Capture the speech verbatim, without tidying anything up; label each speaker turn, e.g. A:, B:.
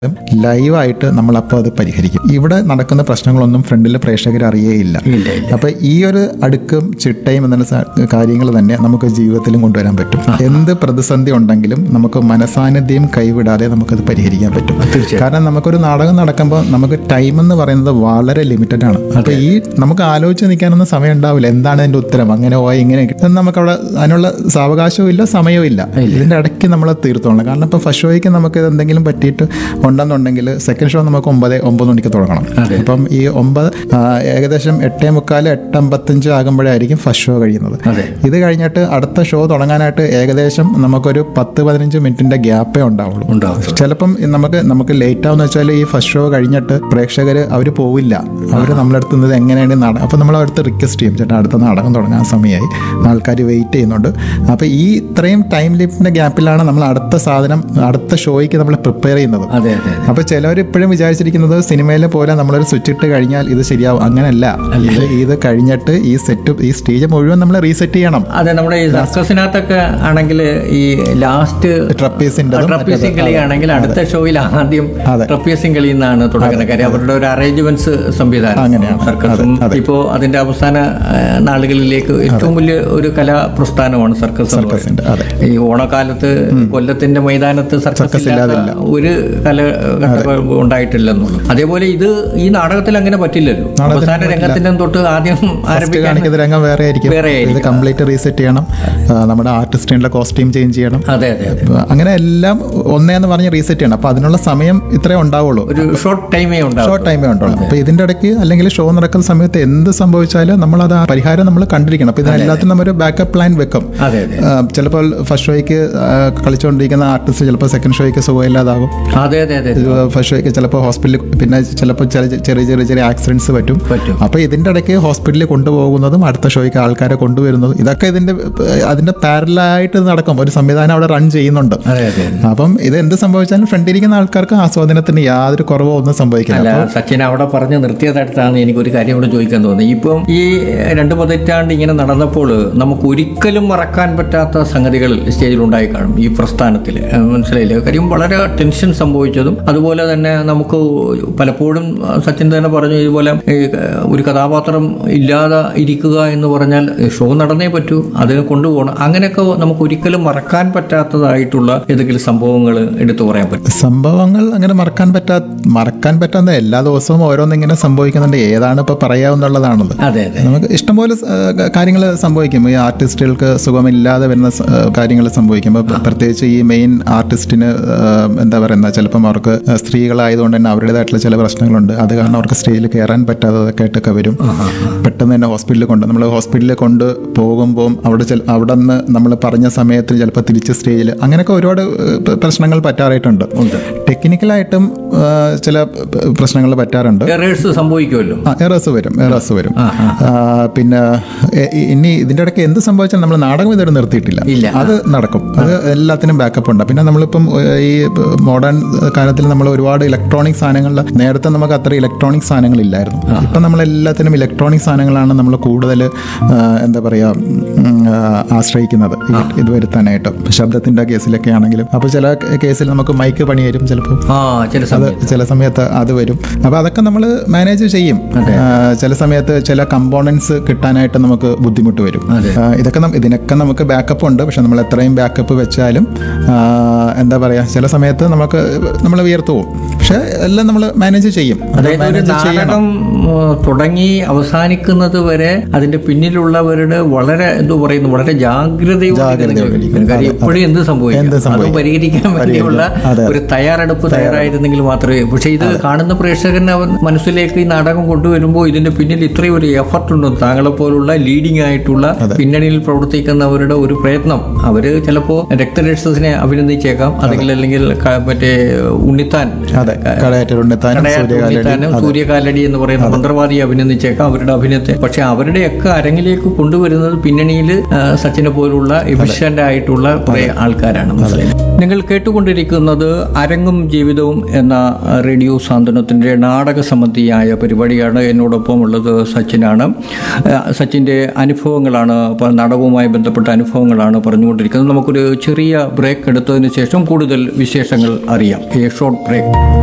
A: ലൈവായിട്ട് നമ്മളപ്പോൾ അത് പരിഹരിക്കും. ഇവിടെ നടക്കുന്ന പ്രശ്നങ്ങളൊന്നും ഫ്രണ്ടിലെ പ്രേക്ഷകർ അറിയേയില്ല. അപ്പൊ ഈ ഒരു അടുക്കും ചിട്ടയും എന്ന കാര്യങ്ങൾ തന്നെ നമുക്ക് ജീവിതത്തിലും കൊണ്ടുവരാൻ പറ്റും. എന്ത് പ്രതിസന്ധി ഉണ്ടെങ്കിലും നമുക്ക് മനസാന്നിധ്യം കൈവിടാതെ നമുക്കത് പരിഹരിക്കാൻ പറ്റും. കാരണം നമുക്കൊരു നാടകം നടക്കുമ്പോൾ നമുക്ക് ടൈം എന്ന് പറയുന്നത് വളരെ ലിമിറ്റഡ് ആണ്. അപ്പൊ ഈ നമുക്ക് ആലോചിച്ച് നിൽക്കാനൊന്നും സമയം ഉണ്ടാവില്ല. എന്താണ് അതിന്റെ ഉത്തരം, അങ്ങനെ പോയി ഇങ്ങനെ നമുക്കവിടെ അതിനുള്ള സാവകാശവും ഇല്ല, സമയവും ഇല്ല. ഇതിന്റെ ഇടയ്ക്ക് നമ്മൾ തീർത്തോളണം. കാരണം ഇപ്പൊ ഫസ്റ്റ് ഷോയ്ക്ക് നമുക്ക് എന്തെങ്കിലും പറ്റിയിട്ട് ഉണ്ടെന്നുണ്ടെങ്കിൽ സെക്കൻഡ് ഷോ നമുക്ക് ഒമ്പത് ഒമ്പത് മണിക്ക് തുടങ്ങണം. അപ്പം ഈ ഒമ്പത് ഏകദേശം എട്ടേ മുക്കാല് എട്ടമ്പത്തഞ്ച് ആകുമ്പോഴായിരിക്കും ഫസ്റ്റ് ഷോ കഴിയുന്നത്. ഇത് കഴിഞ്ഞിട്ട് അടുത്ത ഷോ തുടങ്ങാനായിട്ട് ഏകദേശം നമുക്കൊരു പത്ത് പതിനഞ്ച് മിനിറ്റിന്റെ ഗ്യാപ്പേ ഉണ്ടാവുള്ളൂ. ചിലപ്പം നമുക്ക് നമുക്ക് ലേറ്റ് ആവുന്ന വെച്ചാൽ ഈ ഫസ്റ്റ് ഷോ കഴിഞ്ഞിട്ട് പ്രേക്ഷകർ അവർ പോവില്ല. അവർ നമ്മളടുത്ത് നിന്ന് എങ്ങനെയാണ് നാടകം, അപ്പം നമ്മൾ അടുത്ത് റിക്വസ്റ്റ് ചെയ്യും, ചേട്ടാ അടുത്ത നാടകം തുടങ്ങാൻ സമയമായി, ആൾക്കാർ വെയിറ്റ് ചെയ്യുന്നുണ്ട്. അപ്പോൾ ഈ ഇത്രയും ടൈം ലിമിറ്റിന്റെ ഗ്യാപ്പിലാണ് നമ്മൾ അടുത്ത സാധനം അടുത്ത ഷോയ്ക്ക് നമ്മൾ പ്രിപ്പയർ ചെയ്യുന്നത്. അപ്പൊ ചിലവർ ഇപ്പോഴും വിചാരിച്ചിരിക്കുന്നത് സിനിമയിലെ പോലെ നമ്മളൊരു സ്വിച്ച് ഇട്ട് കഴിഞ്ഞാൽ ഇത് ശരിയാവും. അങ്ങനെയല്ല. ഇത് ഇത് കഴിഞ്ഞിട്ട് ഈ സെറ്റ് ഈ സ്റ്റേജ് മുഴുവൻ നമ്മൾ റീസെറ്റ് ചെയ്യണം.
B: അതെ, നമ്മുടെ ഈ സർക്കസിനകത്തൊക്കെ ആണെങ്കിൽ ഈ ലാസ്റ്റ്
A: ട്രപ്പീസിന്റെ
B: ട്രപ്പീസിംഗ് കളി ആണെങ്കിൽ അടുത്ത ഷോയിൽ ആദ്യം ട്രപ്പീസിംഗ് കളി എന്നാണ് തുടങ്ങുന്ന കാര്യം. അവരുടെ ഒരു അറേഞ്ച്മെന്റ്സ് സംവിധാനം അങ്ങനെയാണ് സർക്കസും. ഇപ്പോ അതിന്റെ അവസാന നാളുകളിലേക്ക് ഏറ്റവും വലിയ ഒരു കലാ പ്രസ്ഥാനമാണ് സർക്കസ്. ഈ ഓണക്കാലത്ത് കൊല്ലത്തിന്റെ മൈതാനത്ത് സർക്കസ് ഇല്ലാതെ ഒരു കല ഉണ്ടായിട്ടില്ലെന്നുള്ളൂ. അതേപോലെ ഇത് ഈ നാടകത്തിൽ അങ്ങനെ പറ്റില്ലല്ലോ. അവസാന രംഗത്തിന്റെ തൊട്ട് ആദ്യം ആരംഭിക്കുന്ന
A: രംഗം വേറെ ആയിരിക്കും. ഇത് കംപ്ലീറ്റ് റീസെറ്റ് ചെയ്യണം. നമ്മുടെ ആർട്ടിസ്റ്റിന്റെ കോസ്റ്റ്യൂം ചേഞ്ച് ചെയ്യണം.
B: അതെ അതെ
A: അങ്ങനെ എല്ലാം ഒന്നേന്ന് പറഞ്ഞ് റീസെറ്റ് ചെയ്യണം. അപ്പൊ അതിനുള്ള സമയം ഇത്രേ ഉണ്ടാവുള്ളൂ.
B: ഒരു ഷോർട്ട് ടൈമേ ഉണ്ടാവും
A: ഷോർട്ട് ടൈമേ ഉണ്ടാവുള്ളൂ. അപ്പൊ ഇതിന്റെ ഇടയ്ക്ക് അല്ലെങ്കിൽ ഷോ നടക്കുന്ന സമയത്ത് എന്ത് സംഭവിച്ചാലും നമ്മൾ അത് പരിഹാരം നമ്മൾ കണ്ടിരിക്കണം. അപ്പൊ ഇതിനെല്ലാത്തിനും നമ്മൾ ഒരു ബാക്കപ്പ് പ്ലാൻ വെക്കും. ചിലപ്പോൾ ഫസ്റ്റ് ഷോയ്ക്ക് കളിച്ചുകൊണ്ടിരിക്കുന്ന ആർട്ടിസ്റ്റ് ചിലപ്പോൾ സെക്കൻഡ് ഷോയ്ക്ക് സുഖമില്ലാതാകും. ഫസ്റ്റ് ഷോയ്ക്ക് ചിലപ്പോൾ ഹോസ്പിറ്റലിൽ, പിന്നെ ചിലപ്പോൾ ചെറിയ ചെറിയ ചെറിയ ചെറിയ ആക്സിഡൻസ് പറ്റും. അപ്പൊ ഇതിന്റെ ഇടയ്ക്ക് ഹോസ്പിറ്റലിൽ കൊണ്ടുപോകുന്നതും അടുത്ത ഷോയ്ക്ക് ആൾക്കാരെ കൊണ്ടുവരുന്നതും ഇതൊക്കെ ഇതിന്റെ അതിന്റെ പാരലായിട്ട് നടക്കും. ഒരു സംവിധാനം അവിടെ റൺ ചെയ്യുന്നുണ്ട്. അപ്പം ഇത് എന്ത് സംഭവിച്ചാലും ഫ്രണ്ടിരിക്കുന്ന ആൾക്കാർക്ക് ആസ്വാദനത്തിന് യാതൊരു കുറവോ ഒന്നും സംഭവിക്കില്ല.
B: സച്ചിൻ അവിടെ പറഞ്ഞ് നിർത്തിയതായിട്ടാണ് എനിക്കൊരു കാര്യം കൂടെ ചോദിക്കാൻ തോന്നുന്നത്. ഇപ്പം ഈ രണ്ട് പതിറ്റാണ്ട് ഇങ്ങനെ നടന്നപ്പോൾ നമുക്ക് ഒരിക്കലും മറക്കാൻ പറ്റാത്ത സംഗതികൾ സ്റ്റേജിൽ ഉണ്ടായി കാണും ഈ പ്രസ്ഥാനത്തിൽ. മനസ്സിലായില്ലേ? കാര്യം വളരെ ടെൻഷൻ സംഭവിച്ചതും അതുപോലെ തന്നെ നമുക്ക് പലപ്പോഴും സച്ചിൻ തന്നെ പറഞ്ഞു ഇതുപോലെ ഒരു കഥാപാത്രം ഇല്ലാതെ ഇരിക്കുക എന്ന് പറഞ്ഞാൽ ഷോ നടന്നേ പറ്റൂ, അതിനെ കൊണ്ടുപോകണം. അങ്ങനെയൊക്കെ നമുക്ക് ഒരിക്കലും മറക്കാൻ പറ്റാത്തതായിട്ടുള്ള ഏതെങ്കിലും സംഭവങ്ങൾ എടുത്തു പറയാൻ പറ്റും?
A: സംഭവങ്ങൾ അങ്ങനെ മറക്കാൻ പറ്റാ മറക്കാൻ പറ്റാത്ത എല്ലാ ദിവസവും ഓരോന്നിങ്ങനെ സംഭവിക്കുന്നുണ്ട്. ഏതാണ് ഇപ്പൊ പറയാവുന്നുള്ളതാണത്.
B: അതെ അതെ
A: നമുക്ക് ഇഷ്ടംപോലെ കാര്യങ്ങൾ സംഭവിക്കും. ഈ ആർട്ടിസ്റ്റുകൾക്ക് സുഖമില്ലാതെ വരുന്ന കാര്യങ്ങൾ സംഭവിക്കുമ്പോൾ പ്രത്യേകിച്ച് ഈ മെയിൻ ആർട്ടിസ്റ്റിന് എന്താ പറയുന്ന ചിലപ്പം അവർക്ക് സ്ത്രീകളായതുകൊണ്ട് തന്നെ അവരുടേതായിട്ടുള്ള ചില പ്രശ്നങ്ങളുണ്ട്. അത് കാരണം അവർക്ക് സ്റ്റേജിൽ കയറാൻ പറ്റാത്തതൊക്കെ ആയിട്ടൊക്കെ വരും. പെട്ടെന്ന് തന്നെ ഹോസ്പിറ്റലിൽ കൊണ്ട് നമ്മൾ ഹോസ്പിറ്റലിൽ കൊണ്ട് പോകുമ്പോൾ അവിടെ അവിടെ നിന്ന് നമ്മൾ പറഞ്ഞ സമയത്തിന് ചിലപ്പോൾ തിരിച്ച് സ്റ്റേജിൽ അങ്ങനെയൊക്കെ ഒരുപാട് പ്രശ്നങ്ങൾ പറ്റാറായിട്ടുണ്ട്. ടെക്നിക്കലായിട്ടും ചില പ്രശ്നങ്ങൾ പറ്റാറുണ്ട്.
B: സംഭവിക്കുമല്ലോ.
A: എറേഴ്സ് വരും എറേഴ്സ് വരും പിന്നെ ഇനി ഇതിൻ്റെ ഇടയ്ക്ക് എന്ത് സംഭവിച്ചാലും നമ്മൾ നാടകം ഇതുവരെ നിർത്തിയിട്ടില്ല. അത് നടക്കും. അത് എല്ലാത്തിനും ബാക്കപ്പ് ഉണ്ട്. പിന്നെ നമ്മളിപ്പം ഈ മോഡേൺ കാലത്തിൽ നമ്മൾ ഒരുപാട് ഇലക്ട്രോണിക് സാധനങ്ങളിൽ നേരത്തെ നമുക്ക് അത്ര ഇലക്ട്രോണിക് സാധനങ്ങൾ ഇല്ലായിരുന്നു. ഇപ്പം നമ്മളെല്ലാത്തിനും ഇലക്ട്രോണിക് സാധനങ്ങളാണ് നമ്മൾ കൂടുതൽ എന്താ പറയുക ആശ്രയിക്കുന്നത് ഇത് വരുത്താനായിട്ട്. ശബ്ദത്തിന്റെ കേസിലൊക്കെ ആണെങ്കിലും അപ്പോൾ ചില കേസിൽ നമുക്ക് മൈക്ക് പണി വരും. ചിലപ്പോൾ ചില സമയത്ത് അത് വരും. അപ്പോൾ അതൊക്കെ നമ്മൾ മാനേജ് ചെയ്യും. ചില സമയത്ത് ചില കമ്പോണൻസ് കിട്ടാനായിട്ട് നമുക്ക് ബുദ്ധിമുട്ട് വരും. ഇതൊക്കെ ഇതിനൊക്കെ നമുക്ക് ബാക്കപ്പ് ഉണ്ട്. പക്ഷെ നമ്മൾ എത്രയും ബാക്കപ്പ് വെച്ചാലും എന്താ പറയുക ചില സമയത്ത് നമുക്ക് നമ്മൾ വിയർത്തു പോകും. പക്ഷെ എല്ലാം നമ്മൾ മാനേജ് ചെയ്യും.
B: നാടകം തുടങ്ങി അവസാനിക്കുന്നത് വരെ അതിന്റെ പിന്നിലുള്ളവരുടെ വളരെ എന്തോ പറയുന്നു വളരെ ജാഗ്രതയോടെ എപ്പോഴും എന്ത് സംഭവിക്കും അത് പരിഹരിക്കാൻ വേണ്ടിയുള്ള ഒരു തയ്യാറെടുപ്പ് തയ്യാറായിരുന്നെങ്കിൽ മാത്രമേ. പക്ഷെ ഇത് കാണുന്ന പ്രേക്ഷകന് മനസ്സിലേക്ക് ഈ നാടകം കൊണ്ടുവരുമ്പോൾ ഇതിന്റെ പിന്നിൽ ഇത്രയും ഒരു എഫർട്ട് ഉണ്ട്. താങ്കളെ പോലുള്ള ലീഡിംഗ് ആയിട്ടുള്ള പിന്നണിയിൽ പ്രവർത്തിക്കുന്നവരുടെ ഒരു പ്രയത്നം. അവര് ചിലപ്പോ രക്തരക്ഷസിനെ അഭിനന്ദിച്ചേക്കാം, അല്ലെങ്കിൽ അല്ലെങ്കിൽ മറ്റേ ഉണ്ണിത്താൻ ഉണ്ണിത്താനും സൂര്യകാലടി എന്ന് പറയുന്ന മന്ത്രവാദിയെ അഭിനന്ദിച്ചേക്കാം അവരുടെ അഭിനയത്തെ. പക്ഷെ അവരുടെയൊക്കെ അരങ്ങിലേക്ക് കൊണ്ടുവരുന്നത് പിന്നണിയിൽ സച്ചിനെ പോലുള്ള എഫിഷ്യന്റ് ആയിട്ടുള്ള കുറെ ആൾക്കാരാണ്. മനസ്സിലായി? നിങ്ങൾ കേട്ടുകൊണ്ടിരിക്കുന്നത് അരങ്ങും ജീവിതവും എന്ന റേഡിയോ സാന്ത്വനത്തിന്റെ നാടക സംബന്ധിയായ പരിപാടിയാണ്. എന്നോടൊപ്പം ഉള്ളത് സച്ചിനാണ്. സച്ചിന്റെ അനുഭവങ്ങളാണ്, നാടകവുമായി ബന്ധപ്പെട്ട അനുഭവങ്ങളാണ് പറഞ്ഞുകൊണ്ടിരിക്കുന്നത്. നമുക്കൊരു ചെറിയ ബ്രേക്ക് എടുത്തതിന് ശേഷം കൂടുതൽ വിശേഷങ്ങൾ അറിയാം. A short break.